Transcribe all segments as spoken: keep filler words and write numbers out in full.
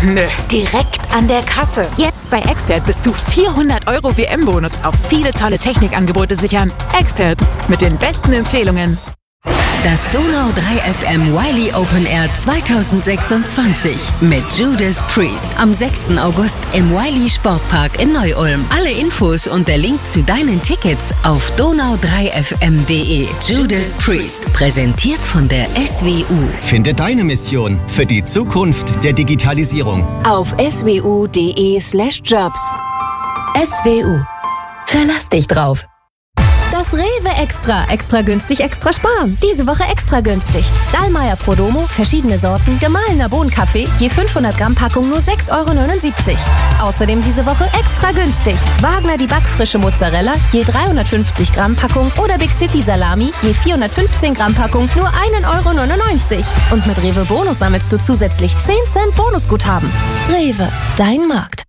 Nö, direkt an der Kasse. Jetzt bei Expert bis zu vierhundert Euro W M-Bonus auf viele tolle Technikangebote sichern. Expert mit den besten Empfehlungen. Das Donau drei F M Wiley Open Air zwanzig sechsundzwanzig mit Judas Priest am sechsten August im Wiley Sportpark in Neu-Ulm. Alle Infos und der Link zu deinen Tickets auf donau drei f m punkt de. Judas Priest, präsentiert von der S W U. Finde deine Mission für die Zukunft der Digitalisierung Auf swu.de slash jobs. S W U. Verlass dich drauf. Das Rewe Extra. Extra günstig, extra sparen. Diese Woche extra günstig. Dallmayr Prodomo, verschiedene Sorten, gemahlener Bohnenkaffee, je fünfhundert Gramm Packung nur sechs Euro neunundsiebzig. Außerdem diese Woche extra günstig. Wagner die backfrische Mozzarella, je dreihundertfünfzig Gramm Packung oder Big City Salami, je vierhundertfünfzehn Gramm Packung nur ein Euro neunundneunzig. Und mit Rewe Bonus sammelst du zusätzlich zehn Cent Bonusguthaben. Rewe, dein Markt.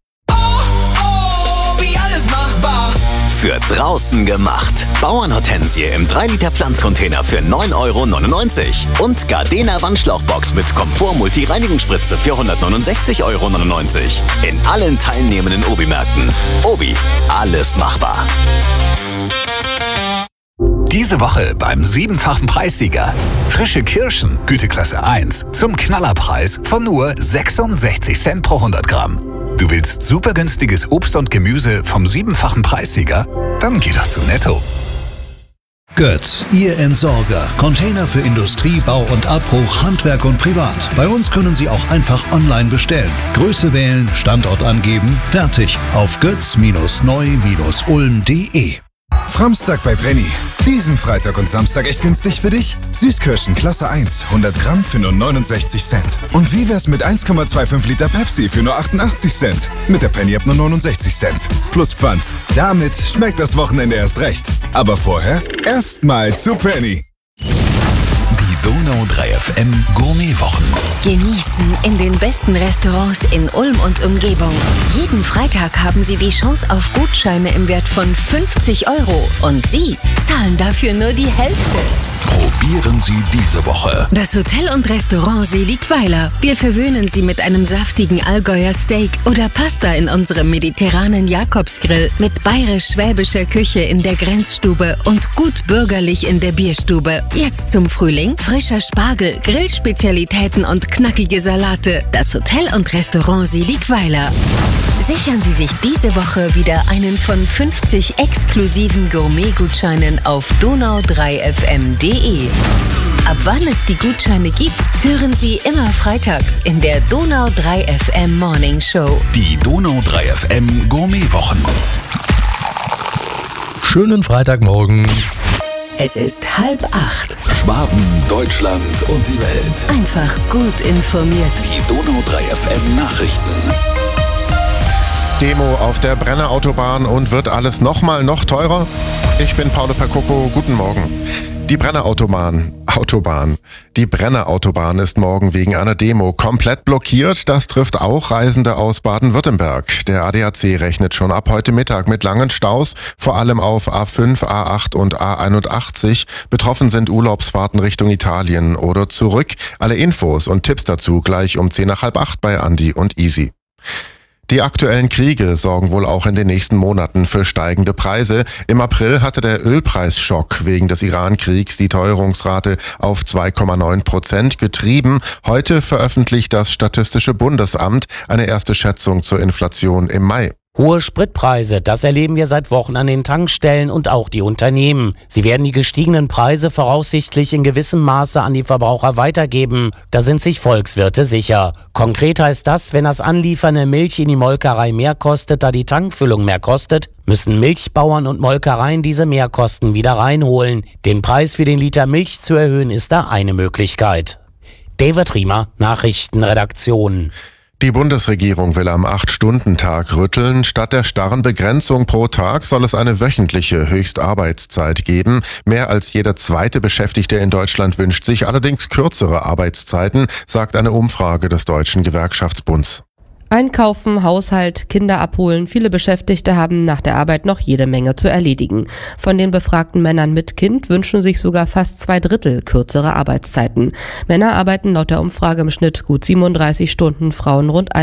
Für draußen gemacht. Bauernhortensie im drei Liter Pflanzcontainer für neun Euro neunundneunzig. Und Gardena Wandschlauchbox mit Komfort-Multi-Reinigungsspritze für hundertneunundsechzig Euro neunundneunzig. In allen teilnehmenden Obi-Märkten. Obi, alles machbar. Diese Woche beim siebenfachen Preissieger. Frische Kirschen, Güteklasse eins, zum Knallerpreis von nur sechsundsechzig Cent pro hundert Gramm. Du willst super günstiges Obst und Gemüse vom siebenfachen Preissieger? Dann geh doch zu Netto. Götz, Ihr Entsorger. Container für Industrie, Bau und Abbruch, Handwerk und Privat. Bei uns können Sie auch einfach online bestellen. Größe wählen, Standort angeben, fertig. Auf götz neu ulm punkt de. Framstag bei Penny. Diesen Freitag und Samstag echt günstig für dich? Süßkirschen Klasse eins, hundert Gramm für nur neunundsechzig Cent. Und wie wär's mit eins Komma fünfundzwanzig Liter Pepsi für nur achtundachtzig Cent? Mit der Penny ab nur neunundsechzig Cent. Plus Pfand. Damit schmeckt das Wochenende erst recht. Aber vorher erstmal zu Penny. Die Donau drei F M Gourmetwochen. Genießen in den besten Restaurants in Ulm und Umgebung. Jeden Freitag haben Sie die Chance auf Gutscheine im Wert von fünfzig Euro. Und Sie zahlen dafür nur die Hälfte. Probieren Sie diese Woche Das Hotel und Restaurant Seligweiler. Wir verwöhnen Sie mit einem saftigen Allgäuer Steak oder Pasta in unserem mediterranen Jakobsgrill mit bayerisch-schwäbischer Küche in der Grenzstube und gut bürgerlich in der Bierstube. Jetzt zum Frühling frischer Spargel, Grillspezialitäten und knackige Salate. Das Hotel und Restaurant Seligweiler. Sichern Sie sich diese Woche wieder einen von fünfzig exklusiven Gourmet-Gutscheinen auf donau drei f m punkt de. Ab wann es die Gutscheine gibt, hören Sie immer freitags in der Donau drei F M Morning Show. Die Donau drei F M Gourmetwochen. Schönen Freitagmorgen. Es ist halb acht. Schwaben, Deutschland und die Welt. Einfach gut informiert. Die Donau drei F M Nachrichten. Demo auf der Brennerautobahn und wird alles nochmal noch teurer? Ich bin Paolo Percoco, guten Morgen. Die Brennerautobahn, Autobahn. Die Brennerautobahn ist morgen wegen einer Demo komplett blockiert. Das trifft auch Reisende aus Baden-Württemberg. Der A D A C rechnet schon ab heute Mittag mit langen Staus, vor allem auf A fünf, A acht und A einundachtzig. Betroffen sind Urlaubsfahrten Richtung Italien oder zurück. Alle Infos und Tipps dazu gleich um zehn nach halb acht bei Andi und Easy. Die aktuellen Kriege sorgen wohl auch in den nächsten Monaten für steigende Preise. Im April hatte der Ölpreisschock wegen des Iran-Kriegs die Teuerungsrate auf zwei Komma neun Prozent getrieben. Heute veröffentlicht das Statistische Bundesamt eine erste Schätzung zur Inflation im Mai. Hohe Spritpreise, das erleben wir seit Wochen an den Tankstellen und auch die Unternehmen. Sie werden die gestiegenen Preise voraussichtlich in gewissem Maße an die Verbraucher weitergeben. Da sind sich Volkswirte sicher. Konkret heißt das, wenn das Anliefern der Milch in die Molkerei mehr kostet, da die Tankfüllung mehr kostet, müssen Milchbauern und Molkereien diese Mehrkosten wieder reinholen. Den Preis für den Liter Milch zu erhöhen, ist da eine Möglichkeit. David Riemer, Nachrichtenredaktion. Die Bundesregierung will am acht-Stunden-Tag rütteln. Statt der starren Begrenzung pro Tag soll es eine wöchentliche Höchstarbeitszeit geben. Mehr als jeder zweite Beschäftigte in Deutschland wünscht sich allerdings kürzere Arbeitszeiten, sagt eine Umfrage des Deutschen Gewerkschaftsbunds. Einkaufen, Haushalt, Kinder abholen. Viele Beschäftigte haben nach der Arbeit noch jede Menge zu erledigen. Von den befragten Männern mit Kind wünschen sich sogar fast zwei Drittel kürzere Arbeitszeiten. Männer arbeiten laut der Umfrage im Schnitt gut siebenunddreißig Stunden, Frauen rund